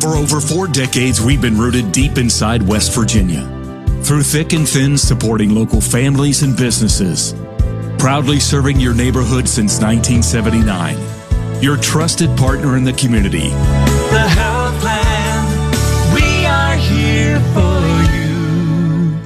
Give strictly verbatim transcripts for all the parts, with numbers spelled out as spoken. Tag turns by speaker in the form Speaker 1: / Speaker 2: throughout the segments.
Speaker 1: For over four decades, we've been rooted deep inside West Virginia. Through thick and thin, supporting local families and businesses. Proudly serving your neighborhood since nineteen seventy-nine. Your trusted partner in the community.
Speaker 2: The Health Plan, we are here for you.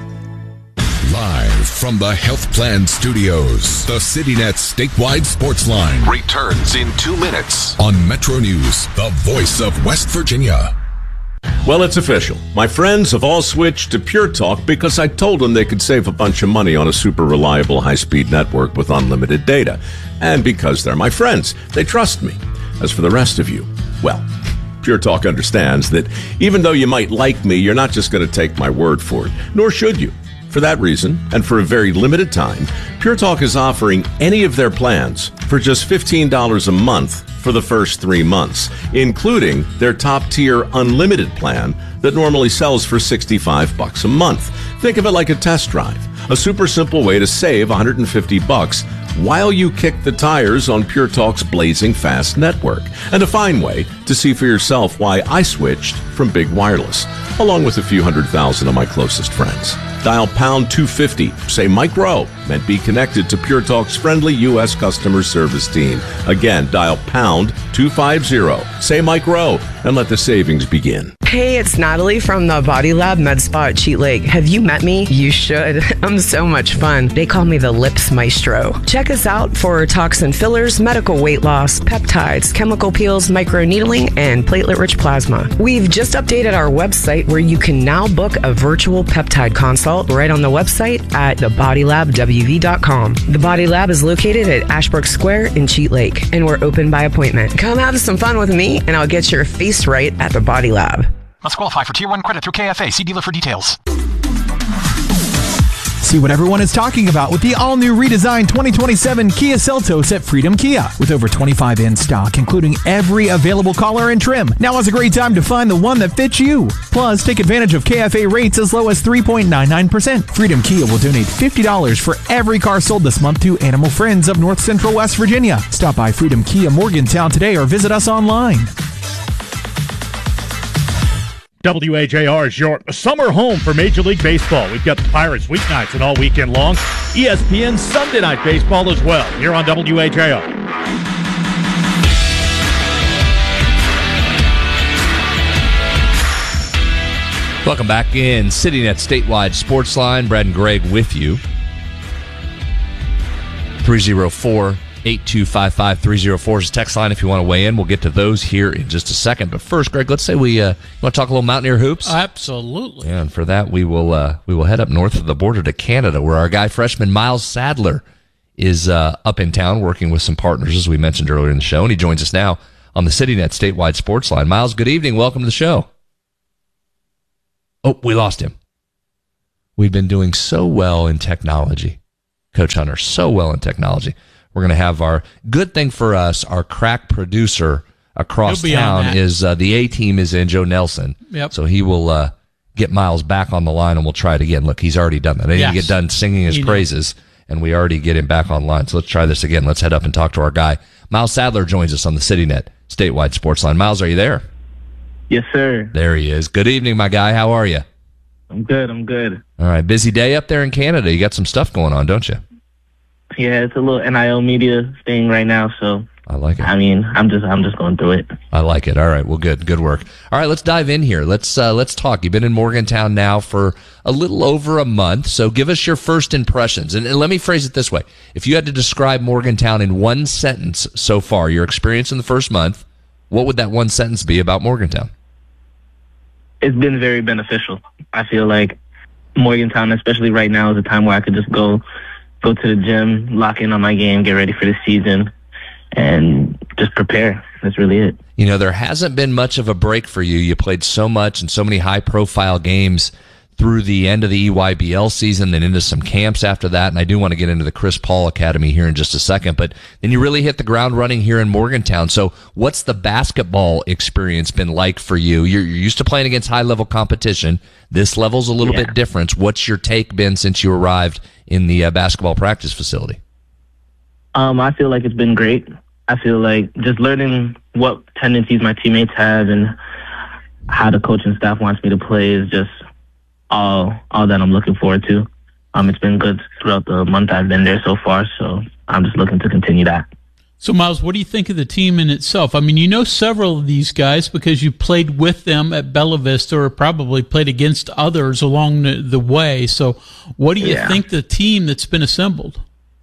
Speaker 3: Live from the Health Plan Studios, the CityNet statewide sports line
Speaker 4: returns in two minutes
Speaker 3: on Metro News, the voice of West Virginia.
Speaker 5: Well, it's official. My friends have all switched to Pure Talk because I told them they could save a bunch of money on a super reliable high-speed network with unlimited data. And because they're my friends, they trust me. As for the rest of you, well, Pure Talk understands that even though you might like me, you're not just going to take my word for it, nor should you. For that reason, and for a very limited time, Pure Talk is offering any of their plans for just fifteen dollars a month for the first three months, including their top-tier unlimited plan that normally sells for sixty-five bucks a month. Think of it like a test drive, a super simple way to save one hundred fifty bucks while you kick the tires on Pure Talk's blazing fast network, and a fine way to see for yourself why I switched from Big Wireless, along with a few hundred thousand of my closest friends. Dial pound two fifty, say Mike Rowe, and be connected to Pure Talk's friendly U S customer service team. Again, dial pound two fifty, say Mike Rowe, and let the savings begin.
Speaker 6: Hey, it's Natalie from the Body Lab Med Spa at Cheat Lake. Have you met me? You should. I'm so much fun. They call me the Lips Maestro. Check us out for toxin fillers, medical weight loss, peptides, chemical peels, microneedling, and platelet-rich plasma. We've just updated our website where you can now book a virtual peptide consult right on the website at the body lab w v dot com. The Body Lab is located at Ashbrook Square in Cheat Lake, and we're open by appointment. Come have some fun with me, and I'll get your face right at the Body Lab.
Speaker 7: Must qualify for Tier one credit through K F A. See dealer for details.
Speaker 8: See what everyone is talking about with the all-new redesigned twenty twenty-seven Kia Seltos at Freedom Kia. With over twenty-five in stock, including every available color and trim. Now is a great time to find the one that fits you. Plus, take advantage of K F A rates as low as three point nine nine percent. Freedom Kia will donate fifty dollars for every car sold this month to Animal Friends of North Central West Virginia. Stop by Freedom Kia Morgantown today or visit us online.
Speaker 9: W A J R is your summer home for Major League Baseball. We've got the Pirates weeknights and all weekend long. E S P N Sunday Night Baseball as well, here on W A J R.
Speaker 10: Welcome back in CityNet Statewide Sports Line. Brad and Greg with you. three oh four, eight two five five, three oh four is the text line if you want to weigh in. We'll get to those here in just a second. But first, Greg, let's say we uh, want to talk a little Mountaineer hoops.
Speaker 11: Absolutely.
Speaker 10: Yeah, and for that, we will uh, we will head up north of the border to Canada, where our guy freshman Miles Sadler is uh, up in town working with some partners, as we mentioned earlier in the show, and he joins us now on the CityNet Statewide Sports Line. Miles, good evening. Welcome to the show. Oh, we lost him. We've been doing so well in technology, Coach Hunter, so well in technology. We're going to have our good thing for us, our crack producer across town is uh, the A-team is in, Joe Nelson.
Speaker 11: Yep.
Speaker 10: So he will uh, get Miles back on the line, and we'll try it again. Look, he's already done that. I didn't
Speaker 11: Yes.
Speaker 10: get done singing his
Speaker 11: He
Speaker 10: praises, and we already get him back online. So let's try this again. Let's head up and talk to our guy. Miles Sadler joins us on the CityNet Statewide Sports Line. Miles, are you there?
Speaker 12: Yes, sir.
Speaker 10: There he is. Good evening, my guy. How are you?
Speaker 12: I'm good. I'm good.
Speaker 10: All right. Busy day up there in Canada. You got some stuff going on, don't you?
Speaker 12: Yeah, it's a little N I L media thing right now, so
Speaker 10: I like it.
Speaker 12: I mean, I'm just I'm just going through it.
Speaker 10: I like it. All right. Well, good. Good work. All right. Let's dive in here. Let's uh, let's talk. You've been in Morgantown now for a little over a month, so give us your first impressions. And, and let me phrase it this way: if you had to describe Morgantown in one sentence so far, your experience in the first month, what would that one sentence be about Morgantown?
Speaker 12: It's been very beneficial. I feel like Morgantown, especially right now, is a time where I could just go go to the gym, lock in on my game, get ready for the season, and just prepare. That's really it.
Speaker 10: You know, there hasn't been much of a break for you. You played so much and so many high-profile games through the end of the E Y B L season and into some camps after that, and I do want to get into the Chris Paul Academy here in just a second, but then you really hit the ground running here in Morgantown. So what's the basketball experience been like for you? You're, you're used to playing against high-level competition. This level's a little
Speaker 12: Yeah.
Speaker 10: bit different. What's your take been since you arrived in the uh, basketball practice facility?
Speaker 12: Um, I feel like it's been great. I feel like just learning what tendencies my teammates have and how the coaching staff wants me to play is just all all that I'm looking forward to. Um, it's been good throughout the month I've been there so far, so I'm just looking to continue that.
Speaker 11: So, Miles, what do you think of the team in itself? I mean, you know several of these guys because you played with them at Bella Vista or probably played against others along the, the way. So what do you
Speaker 12: Yeah.
Speaker 11: think the team that's been assembled?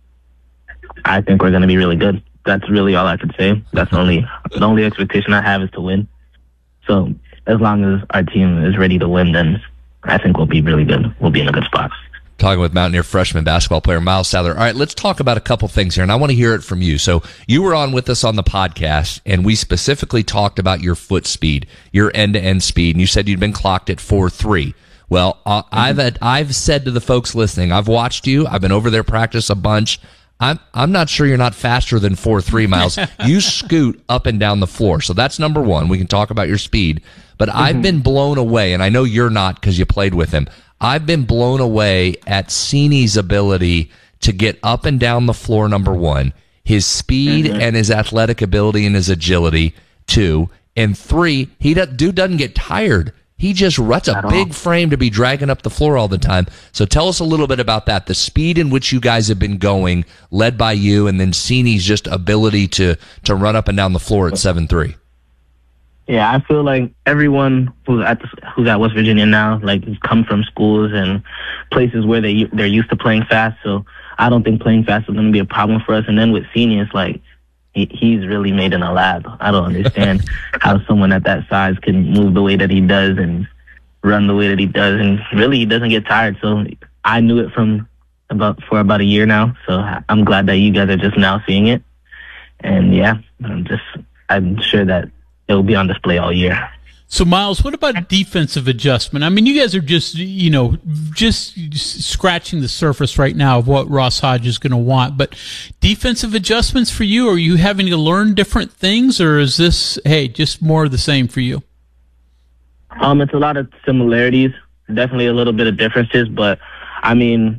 Speaker 12: I think we're going to be really good. That's really all I could say. That's the only the only expectation I have is to win. So as long as our team is ready to win, then I think we'll be really good. We'll be in a good spot.
Speaker 10: Talking with Mountaineer freshman basketball player Miles Sadler. All right, let's talk about a couple things here, and I want to hear it from you. So you were on with us on the podcast, and we specifically talked about your foot speed, your end-to-end speed, and you said you'd been clocked at four three. Well, uh, mm-hmm. I've had, I've said to the folks listening, I've watched you. I've been over there practice a bunch. I'm I'm not sure you're not faster than four three, Miles. You scoot up and down the floor. So that's number one. We can talk about your speed. But mm-hmm. I've been blown away, and I know you're not because you played with him. I've been blown away at Sini's ability to get up and down the floor, number one, his speed mm-hmm. and his athletic ability and his agility, two, and three, he dude doesn't get tired. He just ruts a big frame to be dragging up the floor all the time. So tell us a little bit about that, the speed in which you guys have been going, led by you, and then Sini's just ability to, to run up and down the floor at seven three.
Speaker 12: Yeah, I feel like everyone who's at the, who's at West Virginia now, like, come from schools and places where they they're used to playing fast. So I don't think playing fast is going to be a problem for us. And then with Sini, it's like he, he's really made in a lab. I don't understand how someone at that size can move the way that he does and run the way that he does, and really he doesn't get tired. So I knew it from about for about a year now. So I'm glad that you guys are just now seeing it. And yeah, I'm just I'm sure that it will be on display all year.
Speaker 11: So, Miles, what about defensive adjustment? I mean, you guys are just, you know, just scratching the surface right now of what Ross Hodge is going to want. But defensive adjustments for you, are you having to learn different things, or is this, hey, just more of the same for you?
Speaker 12: Um, it's a lot of similarities, definitely a little bit of differences, but, I mean,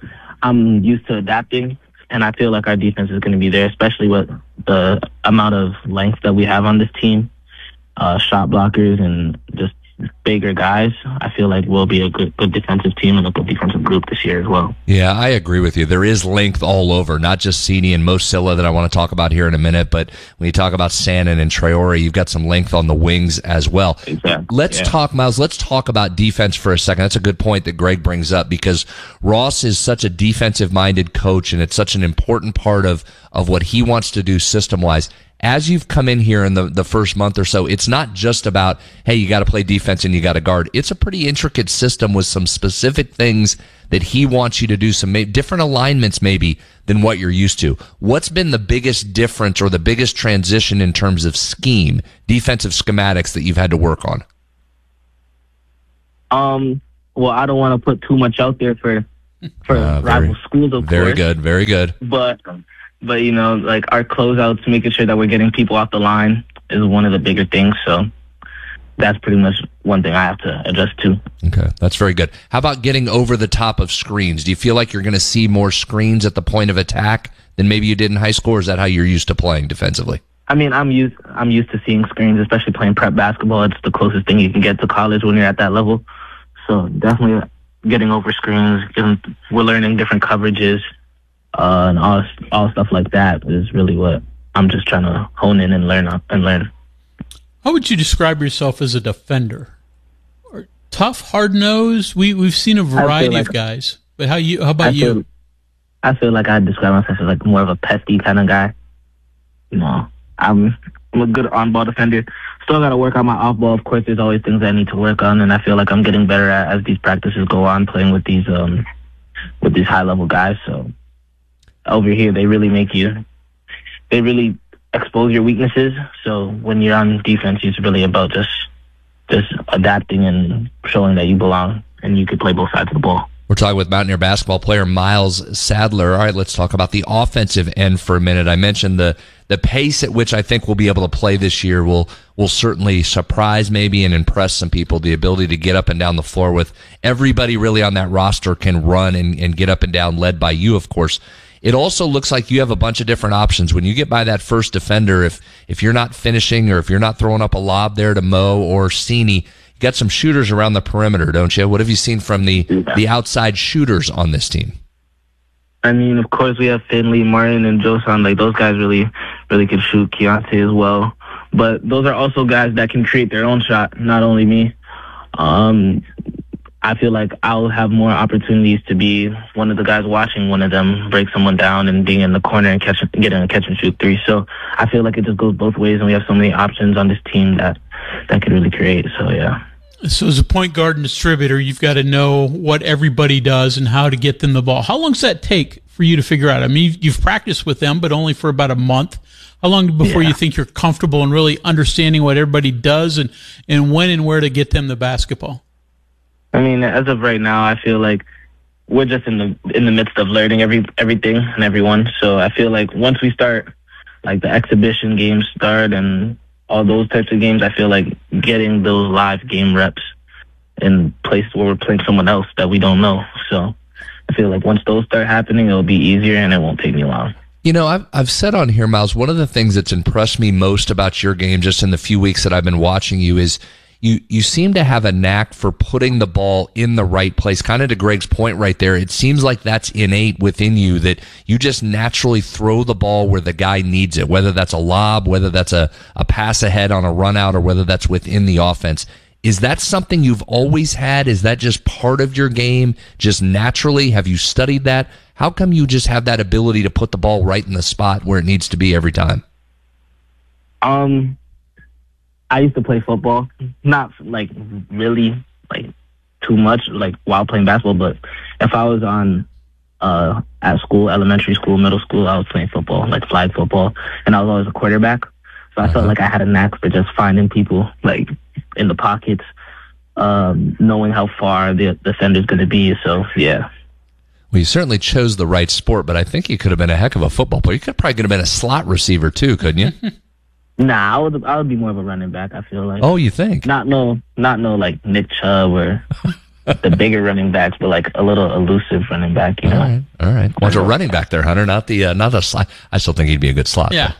Speaker 12: I'm used to adapting, and I feel like our defense is going to be there, especially with the amount of length that we have on this team. Uh, shot blockers and just bigger guys. I feel like we'll be a good, good defensive team and a good defensive group this year as well.
Speaker 10: Yeah, I agree with you. There is length all over, not just Sini and Mo Silla that I want to talk about here in a minute, but when you talk about Sannon and Traore, you've got some length on the wings as well.
Speaker 12: Exactly.
Speaker 10: Let's
Speaker 12: yeah.
Speaker 10: talk, Miles, let's talk about defense for a second. That's a good point that Greg brings up, because Ross is such a defensive-minded coach, and it's such an important part of, of what he wants to do system-wise. As you've come in here in the, the first month or so, it's not just about, hey, you got to play defense and you got to guard. It's a pretty intricate system with some specific things that he wants you to do, some different alignments maybe than what you're used to. What's been the biggest difference or the biggest transition in terms of scheme, defensive schematics that you've had to work on?
Speaker 12: Um. Well, I don't want to put too much out there for for uh, rival
Speaker 10: very,
Speaker 12: schools, of
Speaker 10: very
Speaker 12: course.
Speaker 10: Very good, very good.
Speaker 12: But... But, you know, like our closeouts, making sure that we're getting people off the line is one of the bigger things. So that's pretty much one thing I have to adjust to.
Speaker 10: Okay, that's very good. How about getting over the top of screens? Do you feel like you're going to see more screens at the point of attack than maybe you did in high school, or is that how you're used to playing defensively?
Speaker 12: I mean, I'm used I'm used to seeing screens, especially playing prep basketball. It's the closest thing you can get to college when you're at that level. So definitely getting over screens, getting, we're learning different coverages. Uh, and all all stuff like that is really what I'm just trying to hone in and learn and learn.
Speaker 11: How would you describe yourself as a defender? Or tough, hard nosed. We we've seen a variety like, of guys, but how you? How about
Speaker 12: I feel,
Speaker 11: you?
Speaker 12: I feel like I describe myself as like more of a pesky kind of guy. You know, I'm I'm a good on ball defender. Still got to work on my off ball. Of course, there's always things I need to work on, and I feel like I'm getting better at as these practices go on, playing with these um with these high level guys. So. Over here, they really make you, they really expose your weaknesses. So when you're on defense, it's really about just just adapting and showing that you belong and you can play both sides of the ball.
Speaker 10: We're talking with Mountaineer basketball player Miles Sadler. All right, let's talk about the offensive end for a minute. I mentioned the the pace at which I think we'll be able to play this year will will certainly surprise maybe and impress some people. The ability to get up and down the floor with everybody really on that roster can run and, and get up and down, led by you, of course. it also looks like you have a bunch of different options. When you get by that first defender, if if you're not finishing or if you're not throwing up a lob there to Mo or Cini, you got some shooters around the perimeter, don't you? What have you seen from the,
Speaker 12: Yeah.
Speaker 10: the outside shooters on this team?
Speaker 12: I mean, of course, we have Finley, Martin, and Josan. Like, those guys really, really can shoot. Keontae as well. But those are also guys that can create their own shot, not only me. Um, I feel like I'll have more opportunities to be one of the guys watching one of them break someone down and being in the corner and catch, getting a catch and shoot three. So I feel like it just goes both ways, and we have so many options on this team that that could really create. So, yeah.
Speaker 11: So as a point guard and distributor, you've got to know what everybody does and how to get them the ball. How long does that take for you to figure out? I mean, you've, you've practiced with them, but only for about a month. How long before
Speaker 12: Yeah.
Speaker 11: you think you're comfortable and really understanding what everybody does and, and when and where to get them the basketball?
Speaker 12: I mean, as of right now, I feel like we're just in the in the midst of learning every everything and everyone. So I feel like once we start, like the exhibition games start and all those types of games, I feel like getting those live game reps in places where we're playing someone else that we don't know. So I feel like once those start happening, it'll be easier and it won't take me long.
Speaker 10: You know, I've, I've said on here, Miles, one of the things that's impressed me most about your game just in the few weeks that I've been watching you is you, you seem to have a knack for putting the ball in the right place. Kind of to Greg's point right there, it seems like that's innate within you, that you just naturally throw the ball where the guy needs it, whether that's a lob, whether that's a, a pass ahead on a run out, or whether that's within the offense. Is that something you've always had? Is that just part of your game, just naturally? Have you studied that? How come you just have that ability to put the ball right in the spot where it needs to be every time?
Speaker 12: Um, I used to play football, not like really like too much like while playing basketball, but if I was on uh at school, elementary school, middle school, I was playing football, like flag football, and I was always a quarterback. So I uh-huh. felt like I had a knack for just finding people like in the pockets, um, knowing how far the defender's going to be. So yeah.
Speaker 10: Well, you certainly chose the right sport, but I think you could have been a heck of a football player. You could probably could have been a slot receiver too, couldn't you?
Speaker 12: Nah, I would I would be more of a running back, I feel like.
Speaker 10: Oh, you think?
Speaker 12: Not no not no like Nick Chubb or the bigger running backs, but like a little elusive running back, you know.
Speaker 10: All right. All right. Well, a running back there, Hunter, not the uh, not a slot. I still think he'd be a good slot.
Speaker 11: Yeah.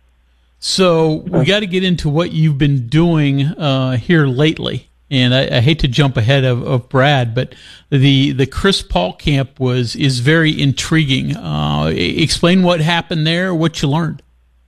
Speaker 11: So we got to get into what you've been doing uh, here lately. And I, I hate to jump ahead of, of Brad, but the the Chris Paul camp was is very intriguing. Uh, explain what happened there, what you learned.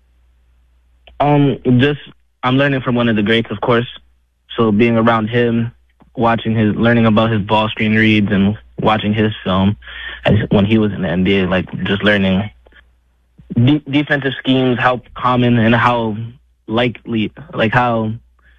Speaker 12: Um, just I'm learning from one of the greats, of course. So being around him, watching his, learning about his ball screen reads, and watching his film, as when he was in the N B A, like just learning de- defensive schemes, how common and how likely, like how.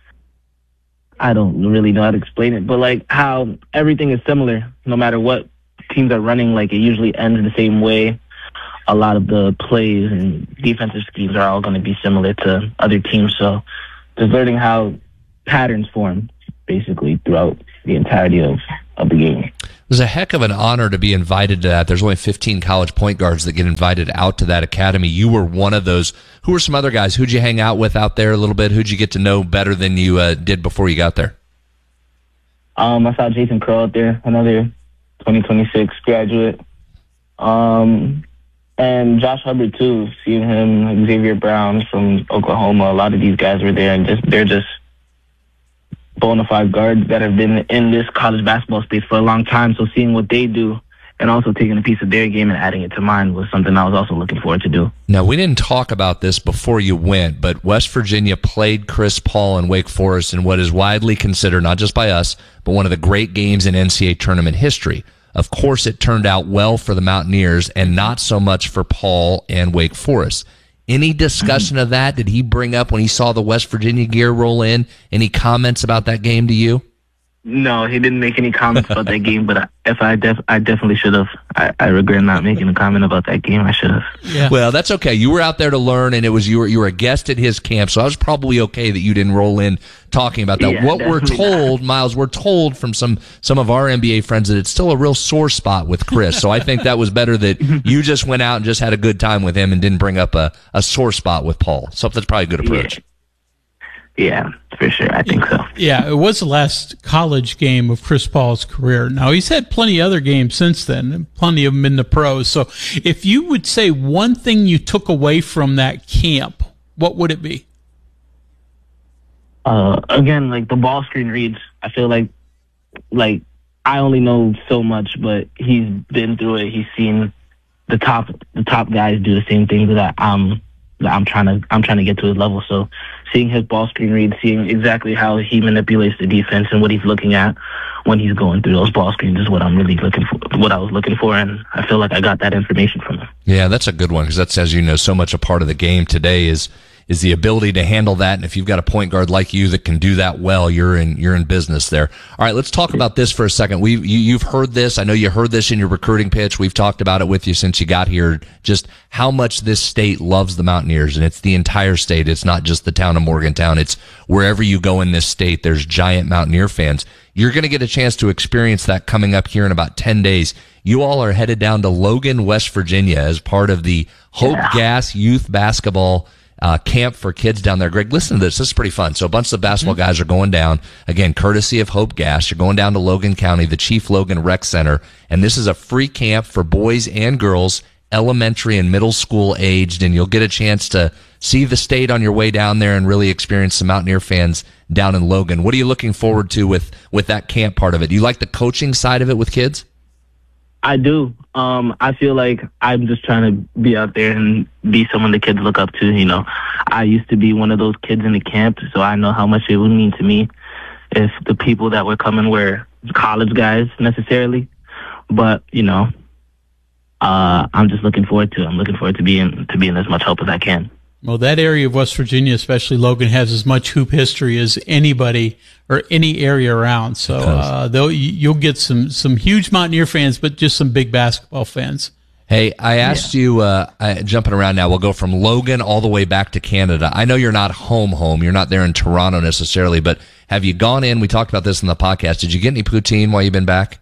Speaker 12: I don't really know how to explain it, but like how everything is similar, no matter what teams are running, like it usually ends the same way. A lot of the plays and defensive schemes are all going to be similar to other teams. So just learning how patterns form basically throughout the entirety of, of the game.
Speaker 10: It was a heck of an honor to be invited to that. There's only fifteen college point guards that get invited out to that academy. You were one of those. Who were some other guys? Who'd you hang out with out there a little bit? Who'd you get to know better than you uh, did before you got there?
Speaker 12: Um, I saw Jason Crow out there, another twenty twenty-six graduate. Um, and Josh Hubbard, too. Seeing him, Xavier Brown from Oklahoma. A lot of these guys were there, and just they're just bona fide guards that have been in this college basketball space for a long time. So seeing what they do and also taking a piece of their game and adding it to mine was something I was also looking forward to do.
Speaker 10: Now, we didn't talk about this before you went, but West Virginia played Chris Paul and Wake Forest in what is widely considered, not just by us, but one of the great games in N C double A tournament history. Of course, it turned out well for the Mountaineers and not so much for Paul and Wake Forest. Any discussion of that? Did he bring up when he saw the West Virginia gear roll in? Any comments about that game to you?
Speaker 12: No, he didn't make any comments about that game, but if I def, I definitely should have. I, I regret not making a comment about that game. I should have.
Speaker 11: Yeah.
Speaker 10: Well, that's okay. You were out there to learn, and it was you were you were a guest at his camp, so I was probably okay that you didn't roll in talking about that.
Speaker 12: Yeah,
Speaker 10: what we're told,
Speaker 12: not.
Speaker 10: Miles, we're told from some some of our N B A friends that it's still a real sore spot with Chris. So I think that was better that you just went out and just had a good time with him and didn't bring up a, a sore spot with Paul. So that's probably a good approach.
Speaker 12: Yeah. Yeah, for sure. I think so.
Speaker 11: Yeah, it was the last college game of Chris Paul's career. Now, he's had plenty of other games since then, plenty of them in the pros. So if you would say one thing you took away from that camp, what would it be?
Speaker 12: Uh, again, like the ball screen reads, I feel like, like I only know so much, but he's been through it. He's seen the top, the top guys do the same things that I'm, that I'm trying to, I'm trying to get to his level. So seeing his ball screen read, seeing exactly how he manipulates the defense and what he's looking at when he's going through those ball screens is what I'm really looking for, what I was looking for, and I feel like I got that information from him.
Speaker 10: Yeah, that's a good one, because that's, as you know, so much a part of the game today is is the ability to handle that. And if you've got a point guard like you that can do that well, you're in you're in business there. All right, let's talk about this for a second. We you, you've heard this. I know you heard this in your recruiting pitch. We've talked about it with you since you got here. Just how much this state loves the Mountaineers, and it's the entire state. It's not just the town of Morgantown. It's wherever you go in this state, there's giant Mountaineer fans. You're going to get a chance to experience that coming up here in about ten days. You all are headed down to Logan, West Virginia as part of the Hope yeah. Gas Youth Basketball Uh, camp for kids down there. Greg, listen to this. This is pretty fun. So a bunch of the basketball mm-hmm. guys are going down, again, courtesy of Hope Gas. You're going down to Logan County, the Chief Logan Rec Center, and this is a free camp for boys and girls, elementary and middle school aged, and you'll get a chance to see the state on your way down there and really experience some Mountaineer fans down in Logan. What are you looking forward to with, with that camp part of it? Do you like the coaching side of it with kids?
Speaker 12: I do. Um, I feel like I'm just trying to be out there and be someone the kids look up to. You know, I used to be one of those kids in the camp, so I know how much it would mean to me if the people that were coming were college guys necessarily. But, you know, uh, I'm just looking forward to it. I'm looking forward to being, to being as much help as I can.
Speaker 11: Well, that area of West Virginia, especially Logan, has as much hoop history as anybody or any area around. So uh, though you'll get some some huge Mountaineer fans, but just some big basketball fans.
Speaker 10: Hey, I asked yeah. you, uh, uh, jumping around now, we'll go from Logan all the way back to Canada. I know you're not home home. You're not there in Toronto necessarily, but have you gone in? We talked about this in the podcast. Did you get any poutine while you've been back?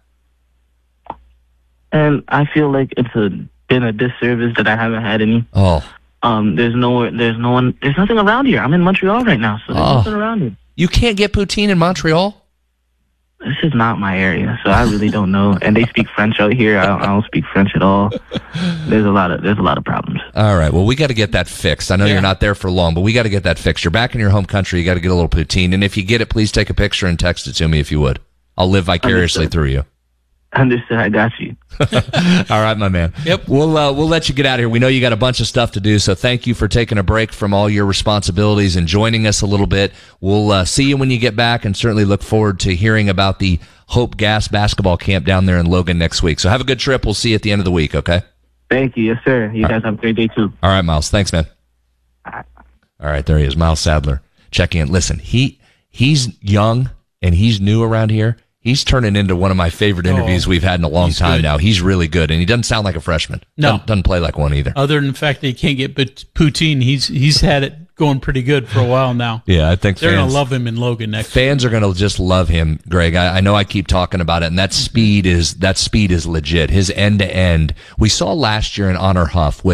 Speaker 12: And I feel like it's a, been a disservice that I haven't had any.
Speaker 10: Oh.
Speaker 12: Um, there's no, there's no one, there's nothing around here. I'm in Montreal right now, so there's oh. nothing around here.
Speaker 10: You can't get poutine in Montreal?
Speaker 12: This is not my area, so I really don't know. And they speak French out here. I don't, I don't speak French at all. There's a lot of, there's a lot of problems.
Speaker 10: All right. Well, we got to get that fixed. I know yeah. you're not there for long, but we got to get that fixed. You're back in your home country. You got to get a little poutine. And if you get it, please take a picture and text it to me if you would. I'll live vicariously
Speaker 12: Understood.
Speaker 10: through you.
Speaker 12: Understood. I got you.
Speaker 10: All right, my man.
Speaker 11: Yep.
Speaker 10: We'll uh, we'll let you get out of here. We know you got a bunch of stuff to do, so thank you for taking a break from all your responsibilities and joining us a little bit. We'll uh, see you when you get back, and certainly look forward to hearing about the Hope Gas basketball camp down there in Logan next week. So have a good trip. We'll see you at the end of the week, okay?
Speaker 12: Thank you. Yes, sir. You all guys right. have a great day, too.
Speaker 10: All right, Miles. Thanks, man. All right, all right there he is, Miles Sadler, checking in. Listen, he he's young, and he's new around here. He's turning into one of my favorite interviews oh, we've had in a long time good. now. He's really good, and he doesn't sound like a freshman.
Speaker 11: No.
Speaker 10: Doesn't, doesn't play like one either.
Speaker 11: Other than the fact that he can't get poutine, he's he's had it going pretty good for a while now.
Speaker 10: Yeah, I think
Speaker 11: they're
Speaker 10: fans,
Speaker 11: going to love him in Logan next
Speaker 10: Fans
Speaker 11: week.
Speaker 10: are going to just love him, Greg. I, I know I keep talking about it, and that speed is that speed is legit. His end to end. We saw last year in Honor Huff with